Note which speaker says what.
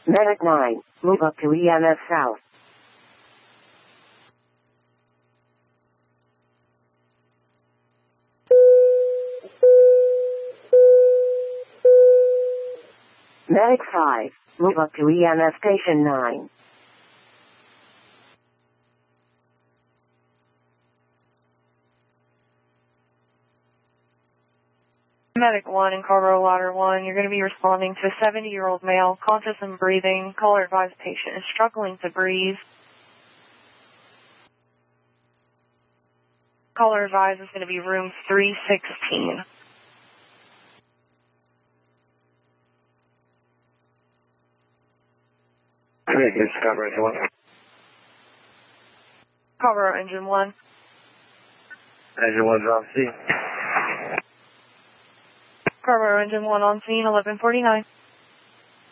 Speaker 1: Medic 9, move up to EMS South. Medic 5, move up to EMS Station 9.
Speaker 2: Medic 1 and Carver Ladder 1, you're going to be responding to a 70-year-old male, conscious and breathing. Caller advised patient is struggling to breathe. Caller advised is going to be room 316.
Speaker 3: It's Carver Engine 1.
Speaker 2: Carver Engine 1.
Speaker 3: Engine 1's off scene.
Speaker 2: Carver Engine 1 on scene, 1149.